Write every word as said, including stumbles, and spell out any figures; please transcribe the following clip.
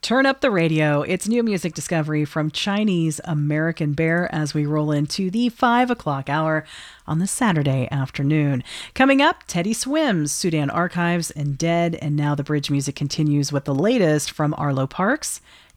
Turn up the radio. It's new music discovery from Chinese American Bear as we roll into the five o'clock hour on the Saturday afternoon. Coming up, Teddy Swims, Sudan Archives, and Dead. And now the Bridge Music continues with the latest from Arlo Parks,